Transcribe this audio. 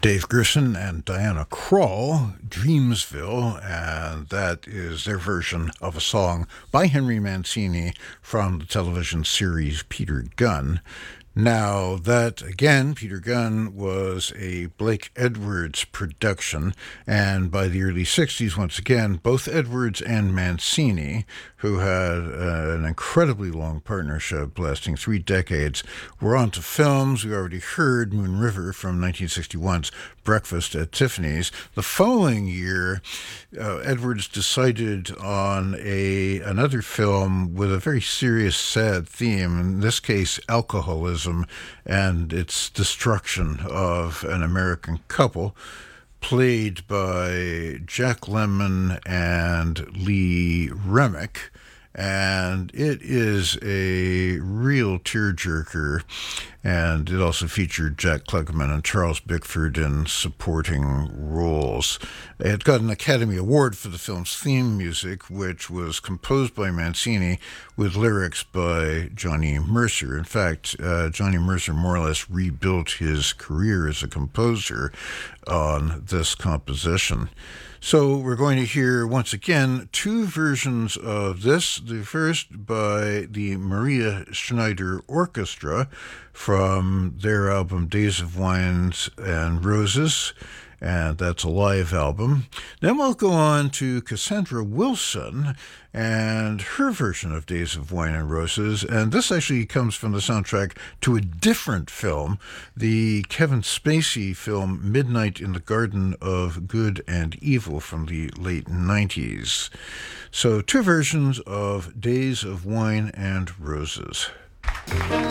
Dave Gerson and Diana Krall, Dreamsville, and that is their version of a song by Henry Mancini from the television series Peter Gunn. Now, that, again, Peter Gunn was a Blake Edwards production, and by the early 60s, once again, both Edwards and Mancini, who had an incredibly long partnership lasting 3 decades, were on to films. We already heard Moon River from 1961's Breakfast at Tiffany's. The following year, Edwards decided on another film with a very serious, sad theme, in this case, alcoholism and its destruction of an American couple, played by Jack Lemmon and Lee Remick. And it is a real tearjerker, and it also featured Jack Klugman and Charles Bickford in supporting roles. It got an Academy Award for the film's theme music, which was composed by Mancini with lyrics by Johnny Mercer. In fact, Johnny Mercer more or less rebuilt his career as a composer on this composition. So we're going to hear, once again, 2 versions of this. The first by the Maria Schneider Orchestra from their album Days of Wine and Roses, and that's a live album. Then we'll go on to Cassandra Wilson and her version of Days of Wine and Roses, and this actually comes from the soundtrack to a different film, the Kevin Spacey film Midnight in the Garden of Good and Evil from the late 90s. So 2 versions of Days of Wine and Roses.